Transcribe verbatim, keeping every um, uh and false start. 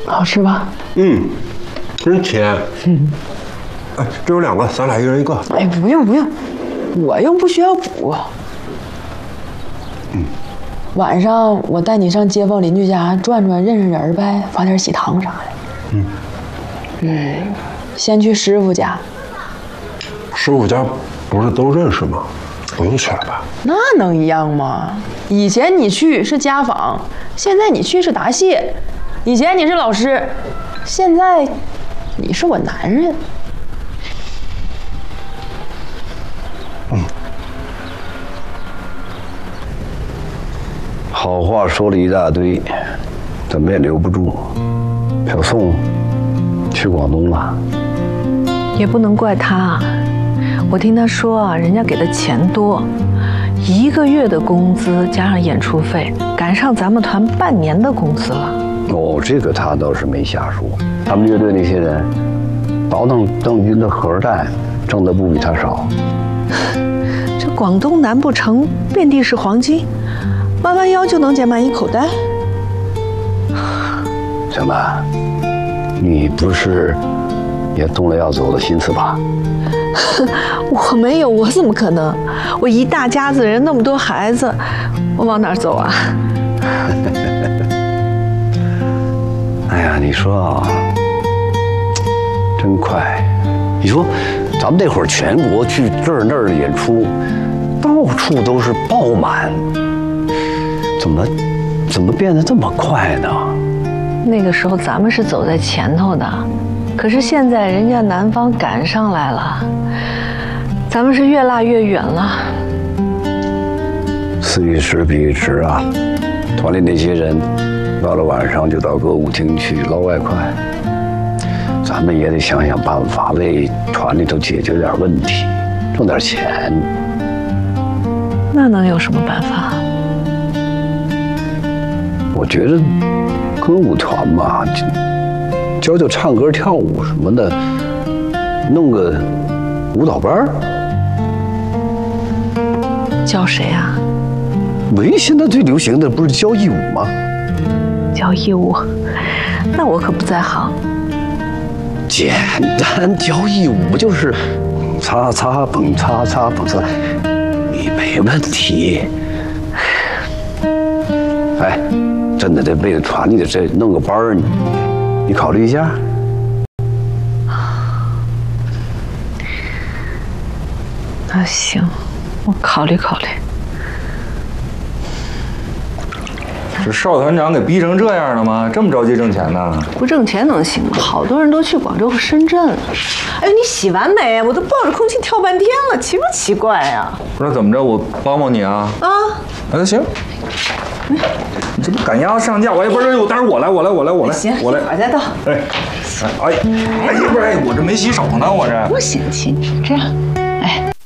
好吃吧？ 嗯，真甜。嗯。哎，这有两个，咱俩一人一个。 哎，不用不用，我又不需要补。 嗯。 晚上我带你上街坊邻居家转转，认识人呗，发点喜糖啥的。嗯。嗯，先去师傅家。 师傅家不是都认识吗？不用去了吧？ 那能一样吗？以前你去是家访，现在你去是答谢。以前你是老师，现在你是我男人。 嗯。好话说了一大堆，怎么也留不住。小宋去广东了， 也不能怪他。我听他说啊，人家给的钱多，一个月的工资加上演出费，赶上咱们团半年的工资了。 哦，这个他倒是没瞎说。他们乐队那些人倒腾邓军的盒带，挣的不比他少。 这广东南部城遍地是黄金，弯弯腰就能捡满一口袋。 小曼，你不是也动了要走的心思吧？ 我没有，我怎么可能？我一大家子人，那么多孩子，我往哪儿走啊？ 哎呀，你说啊，真快！你说，咱们那会儿全国去这儿那儿的演出，到处都是爆满，怎么怎么变得这么快呢？ 那个时候咱们是走在前头的，可是现在人家南方赶上来了，咱们是越拉越远了。 此一时彼一时啊，团里那些人到了晚上就到歌舞厅去捞外快，咱们也得想想办法为团里头解决点问题，挣点钱。 那能有什么办法？ 我觉得歌舞团嘛，教教唱歌跳舞什么的，弄个舞蹈班。 教谁啊？ 喂，现在最流行的不是教义舞吗？ 教义舞，那我可不在行。 简单，教义舞就是擦擦蹦擦擦蹦擦，你没问题。哎，真的得为了团里的这弄个班儿，你你考虑一下。 那行，我考虑考虑。 这邵团长给逼成这样了吗？这么着急挣钱呢？ 不挣钱能行吗？好多人都去广州和深圳了。哎呦，你洗完没？我都抱着空气跳半天了，奇不奇怪呀？ 不是怎么着，我帮帮你啊？啊，那行。你这不赶鸭子上架，我也不是，待会儿我来，我来，我来，我来， 行， 我来， 我再倒。 哎，哎，哎，不是，我这没洗手呢，我这。 不嫌弃你这样。